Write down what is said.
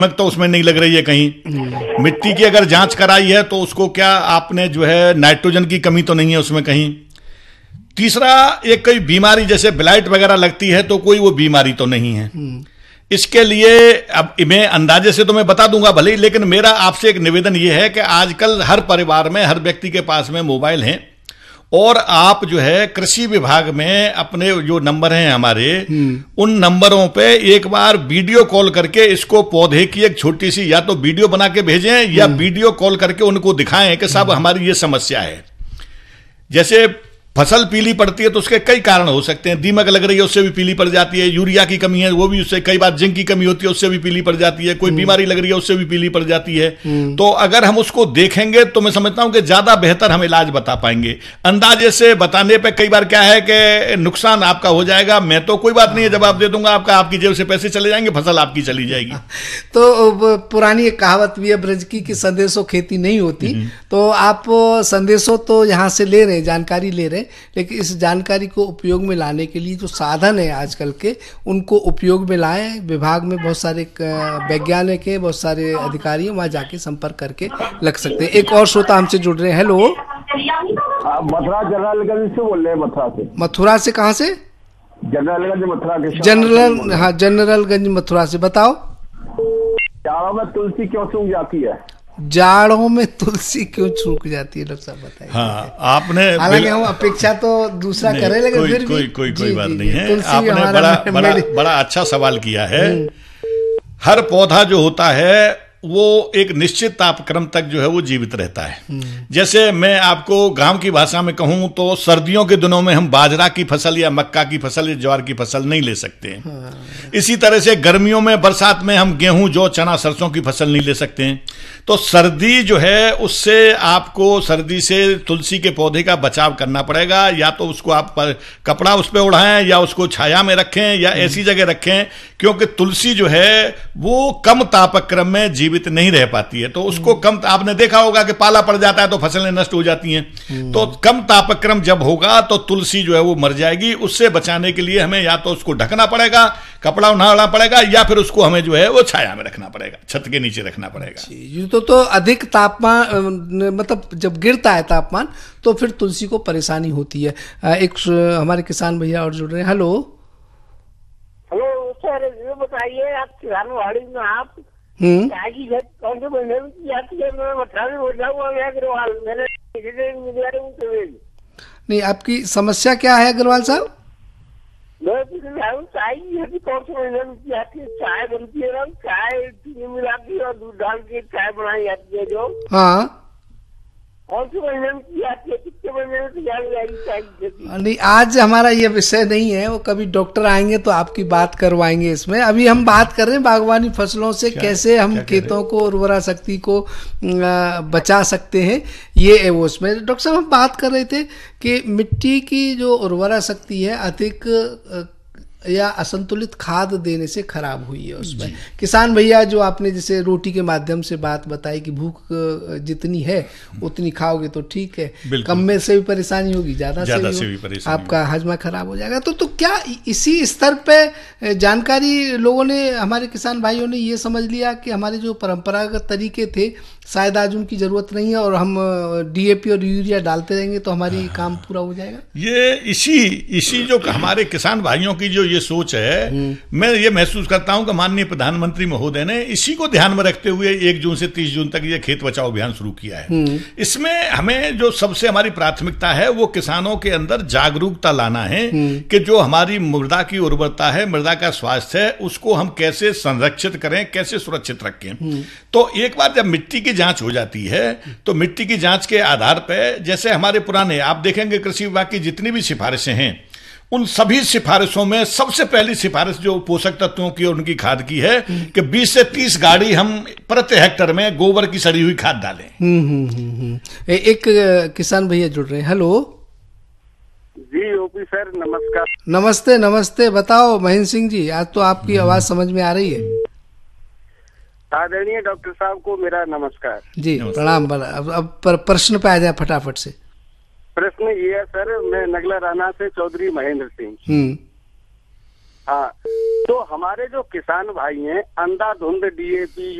तो उसमें नहीं लग रही है कहीं। मिट्टी की अगर जांच कराई है तो उसको क्या आपने जो है नाइट्रोजन की कमी तो नहीं है उसमें कहीं। तीसरा, एक कोई बीमारी जैसे ब्लाइट वगैरह लगती है तो कोई वो बीमारी तो नहीं है। इसके लिए अब मैं अंदाजे से तो मैं बता दूंगा भले ही, लेकिन मेरा आपसे एक निवेदन ये है कि आजकल हर परिवार में, हर व्यक्ति के पास में मोबाइल हैं, और आप जो है कृषि विभाग में अपने जो नंबर हैं हमारे, उन नंबरों पे एक बार वीडियो कॉल करके इसको पौधे की एक छोटी सी या तो वीडियो बना के भेजें या वीडियो कॉल करके उनको दिखाएं कि साहब हमारी ये समस्या है। जैसे फसल पीली पड़ती है तो उसके कई कारण हो सकते हैं। दीमक लग रही है उससे भी पीली पड़ जाती है, यूरिया की कमी है वो भी उससे, कई बार जिंक की कमी होती है उससे भी पीली पड़ जाती है, कोई बीमारी लग रही है उससे भी पीली पड़ जाती है। तो अगर हम उसको देखेंगे तो मैं समझता हूं कि ज्यादा बेहतर हम इलाज बता पाएंगे। अंदाजे से बताने पे कई बार क्या है कि नुकसान आपका हो जाएगा। मैं तो कोई बात नहीं है, जवाब दे दूंगा आपका, आपकी जेब से पैसे चले जाएंगे, फसल आपकी चली जाएगी। तो पुरानी एक कहावत भी है ब्रज की कि संदेशों खेती नहीं होती। तो आप संदेशों तो यहाँ से ले रहे हैं, जानकारी ले रहे हैं, लेकिन इस जानकारी को उपयोग में लाने के लिए जो साधन है आजकल के, उनको उपयोग में लाएं। विभाग में बहुत सारे वैज्ञानिक हैं, बहुत सारे अधिकारी हैं, वहां जाके संपर्क करके लग सकते हैं। एक और श्रोता हमसे जुड़ रहे हैं। हेलो, मथुरा जनरलगंज से बोल रहे हैं। मथुरा से। मथुरा से कहाँ से? जनरलगंज, मथुरा के जनरल, हाँ जनरलगंज मथुरा से। बताओ, जाड़ों में तुलसी क्यों सूख जाती है? जाड़ों में तुलसी क्यों सूख जाती है, डॉक्टर साहब बताइए। हाँ, आपने, हालांकि हम अपेक्षा तो दूसरा करें, लेकिन फिर भी कोई बात नहीं है। आपने बड़ा अच्छा सवाल किया है। हर पौधा जो होता है वो एक निश्चित तापक्रम तक जो है वो जीवित रहता है। जैसे मैं आपको गांव की भाषा में कहूं तो सर्दियों के दिनों में हम बाजरा की फसल या मक्का की फसल या ज्वार की फसल नहीं ले सकते हैं। इसी तरह से गर्मियों में, बरसात में हम गेहूं, जौ, चना, सरसों की फसल नहीं ले सकते हैं। तो सर्दी जो है उससे आपको, सर्दी से तुलसी के पौधे का बचाव करना पड़ेगा। या तो उसको आप कपड़ा उस पर उड़ाएं या उसको छाया में रखें या ऐसी जगह रखें, क्योंकि तुलसी जो है वो कम तापक्रम में जीवित नहीं रह पाती है। तो उसको कम, आपने देखा होगा कि पाला पड़ जाता है तो फसलें नष्ट हो जाती हैं। तो कम तापक्रम जब होगा तो तुलसी जो है वो मर जाएगी। उससे बचाने के लिए हमें या तो उसको ढकना पड़ेगा, कपड़ा उड़ाना पड़ेगा, या फिर उसको हमें जो है वो छाया में रखना पड़ेगा, छत के नीचे रखना पड़ेगा। तो अधिक तापमान, मतलब जब गिरता है तापमान तो फिर तुलसी को परेशानी होती है। एक हमारे किसान भैया और जुड़ रहे हैं। हेलो सर, ये बताइए आप किसानवाड़ी में आप की घर कौन से महीने में की जाती है? मैं मथुरा में बोल रहा हूँ अग्रवाल, मैंने नहीं। आपकी समस्या क्या है अग्रवाल साहब? मैं चाय कौन से महीने में की जाती है? चाय बनती है ना, चाय चीनी मिलाती है और दूध डाल के चाय बनाई जाती है जो। हाँ, कौन से महीने में की जाती है? कितने महीने में तैयार हो जाएगी चाय? नहीं, आज हमारा ये विषय नहीं है। वो कभी डॉक्टर आएंगे तो आपकी बात करवाएंगे इसमें। अभी हम बात कर रहे हैं बागवानी फसलों से कैसे हम खेतों को, उर्वरा शक्ति को बचा सकते हैं। ये वो उसमें डॉक्टर साहब हम बात कर रहे थे कि मिट्टी की जो उर्वरा शक्ति है अधिक या असंतुलित खाद देने से खराब हुई है उसमें। किसान भैया जो आपने जैसे रोटी के माध्यम से बात बताई कि भूख जितनी है उतनी खाओगे तो ठीक है, कम में से भी परेशानी होगी, ज्यादा से भी परेशानी, आपका हजमा खराब हो जाएगा। तो क्या इसी स्तर पे जानकारी लोगों ने, हमारे किसान भाइयों ने ये समझ लिया कि हमारे जो परंपरागत तरीके थे शायद आज उनकी जरूरत नहीं है और हम डीएपी और यूरिया डालते रहेंगे तो हमारी काम पूरा हो जाएगा? ये इसी जो हमारे किसान भाइयों की जो ये सोच है, मैं ये महसूस करता हूं कि माननीय प्रधानमंत्री महोदय ने इसी को ध्यान में रखते हुए 1 जून से 30 जून तक ये खेत बचाओ अभियान शुरू किया है। इसमें हमें जो सबसे हमारी प्राथमिकता है वो किसानों के अंदर जागरूकता लाना है कि जो हमारी मृदा की उर्वरता है, मृदा का स्वास्थ्य है, उसको हम कैसे संरक्षित करें, कैसे सुरक्षित रखें। तो एक बार जब मिट्टी की जांच हो जाती है तो मिट्टी की जांच के आधार पर, जैसे हमारे पुराने, आप देखेंगे कृषि विभाग की जितनी भी सिफारिशें हैं, उन सभी सिफारिशों में सबसे पहली सिफारिश जो पोषक तत्वों की और उनकी खाद की है कि 20 से 30 गाड़ी हम प्रति हेक्टर में गोबर की सड़ी हुई खाद डालें। एक किसान भैया जुड़ रहे हैं। हेलो जी ओपी सर, नमस्कार। नमस्ते नमस्ते। बताओ महेंद्र सिंह जी, आज तो आपकी आवाज समझ में आ रही है। आदरणीय डॉक्टर साहब को मेरा नमस्कार जी। प्रणाम। अब प्रश्न पे आ जाए फटाफट से। प्रश्न ये है सर, मैं नगला राना से चौधरी महेंद्र सिंह। हाँ, तो हमारे जो किसान भाई हैं अंधाधुंध DAP